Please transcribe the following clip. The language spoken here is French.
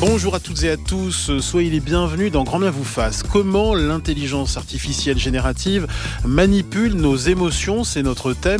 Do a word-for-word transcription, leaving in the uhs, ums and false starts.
Bonjour à toutes et à tous, soyez les bienvenus dans Grand Bien vous fasse. Comment l'intelligence artificielle générative manipule nos émotions, c'est notre thème